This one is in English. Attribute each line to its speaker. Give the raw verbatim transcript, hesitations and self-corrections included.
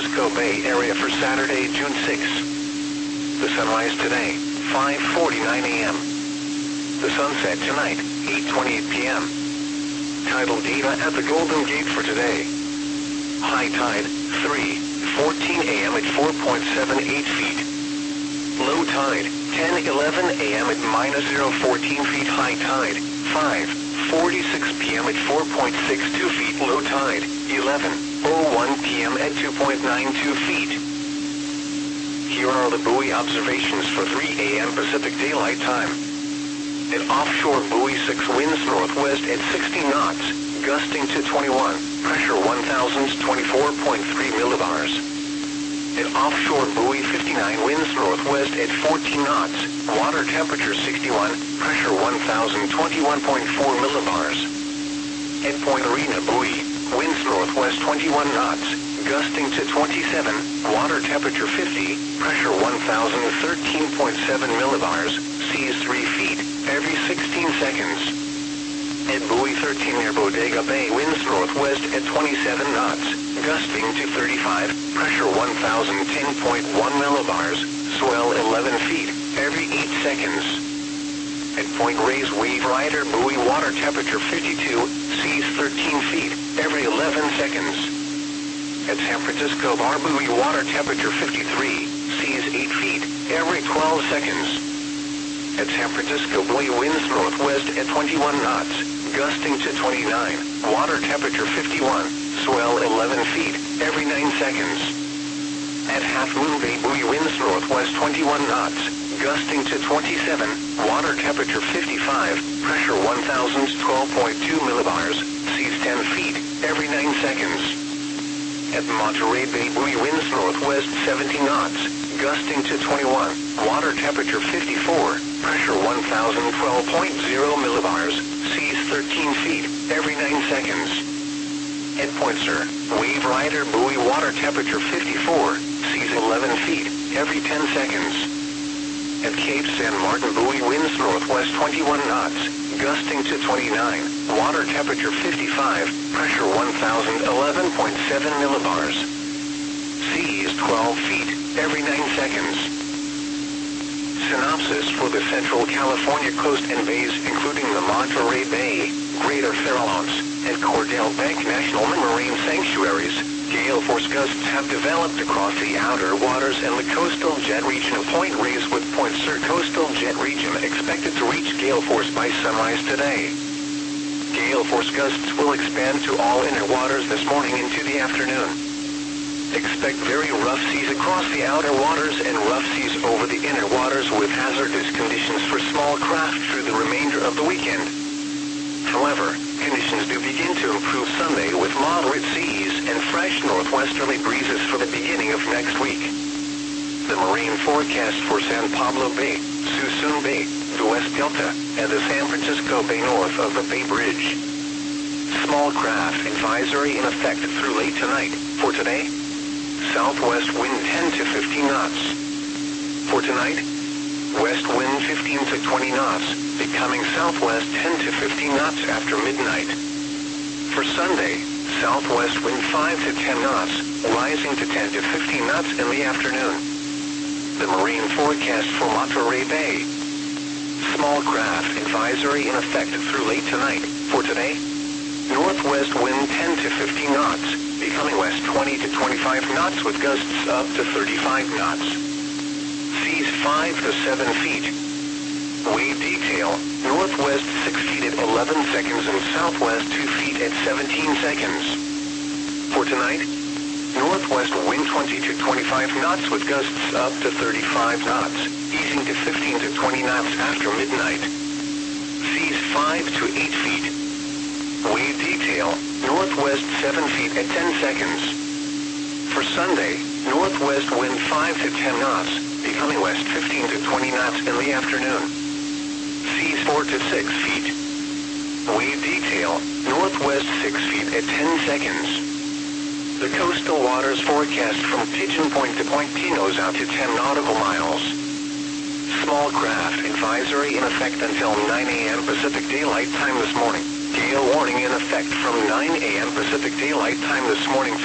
Speaker 1: Francisco Bay Area for Saturday, June sixth. The sunrise today, five forty-nine a m The sunset tonight, eight twenty-eight p m Tidal data at the Golden Gate for today. High tide, three fourteen a m at four point seven eight feet. Low tide, ten eleven a m at minus zero fourteen feet. High tide, five forty-six p m at four point six two feet. Low tide, eleven oh one p m at two point nine two feet. Here are the buoy observations for three a m Pacific Daylight Time. An offshore buoy, six winds northwest at sixty knots, gusting to twenty-one, pressure one thousand twenty-four point three millibars. An offshore buoy, fifty-nine, winds northwest at fourteen knots, water temperature sixty-one, pressure one thousand twenty-one point four millibars. At Point Arena buoy, winds northwest twenty-one knots, gusting to twenty-seven, water temperature fifty, pressure one thousand thirteen point seven millibars, seas three feet, every sixteen seconds. At buoy thirteen near Bodega Bay, winds northwest at twenty-seven knots, gusting to thirty-five, pressure one thousand ten point one millibars, swell eleven feet, every eight seconds. At Point Reyes Wave Rider buoy, water temperature fifty-two, seas thirteen feet, every eleven seconds. At San Francisco Bar buoy, water temperature fifty-three, seas eight feet, every twelve seconds. At San Francisco buoy, winds northwest at twenty-one knots, gusting to twenty-nine, water temperature fifty-one, swell eleven feet, every nine seconds. At Half Moon Bay buoy, winds northwest twenty-one knots, gusting to twenty-seven, water temperature fifty-five, pressure one thousand twelve point two millibars, seas ten feet, every nine seconds. At Monterey Bay buoy, winds northwest seventy knots, gusting to twenty-one, water temperature fifty-four, pressure one thousand twelve point zero millibars, seas thirteen feet, every nine seconds. At Point Sur, Wave Rider buoy, water temperature fifty-four, seas eleven feet, every ten seconds. At Cape San Martin buoy, winds northwest twenty-one knots, gusting to twenty-nine, water temperature fifty-five, pressure one thousand eleven point seven millibars. Seas twelve feet, every nine seconds. Synopsis for the Central California coast and bays, including the Monterey Bay, Greater Farallones, and Cordell Bank National Marine Sanctuaries. Gale force gusts have developed across the outer waters and the coastal jet region of Point Reyes, with Point Sur coastal jet region expected to reach gale force by sunrise today. Gale force gusts will expand to all inner waters this morning into the afternoon. Expect very rough seas across the outer waters and rough seas over the inner waters, with hazardous conditions for small craft through the remainder of the weekend. However, conditions do begin to improve Sunday with moderate seas and fresh northwesterly breezes for the beginning of next week. The marine forecast for San Pablo Bay, Suisun Bay, the West Delta, and the San Francisco Bay north of the Bay Bridge. Small craft advisory in effect through late tonight. For today, southwest wind ten to fifteen knots. For tonight, west wind fifteen to twenty knots, becoming southwest ten to fifteen knots after midnight. For Sunday, southwest wind five to ten knots, rising to ten to fifteen knots in the afternoon. The marine forecast for Monterey Bay. Small craft advisory in effect through late tonight. For today, northwest wind ten to fifteen knots, becoming west twenty to twenty-five knots with gusts up to thirty-five knots. Seas five to seven feet. Wave detail, northwest six feet at eleven seconds and southwest two feet at seventeen seconds. For tonight, northwest wind twenty to twenty-five knots with gusts up to thirty-five knots, easing to fifteen to twenty knots after midnight. Seas five to eight feet. Wave detail, northwest seven feet at ten seconds. For Sunday, northwest wind five to ten knots, becoming west fifteen to twenty knots in the afternoon. Seas four to six feet. Wave detail, northwest six feet at ten seconds. The coastal waters forecast from Pigeon Point to Point Pinos out to ten nautical miles. Small craft advisory in effect until nine a m Pacific Daylight Time this morning. Gale warning in effect from nine a m Pacific Daylight Time this morning.